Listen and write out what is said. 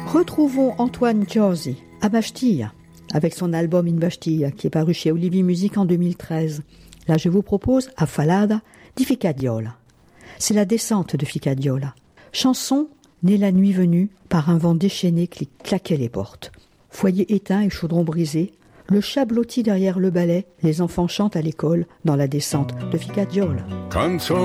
Retrouvons Antoine Giorgi à Bastia, avec son album In Bastia, qui est paru chez Olivier Musique en 2013. Là, je vous propose Affalada di Ficadiola. C'est la descente de Ficadiola. Chanson née la nuit venue par un vent déchaîné qui claquait les portes. Foyer éteint et chaudron brisé, le chat blotti derrière le balai, les enfants chantent à l'école dans la descente de Ficadiola.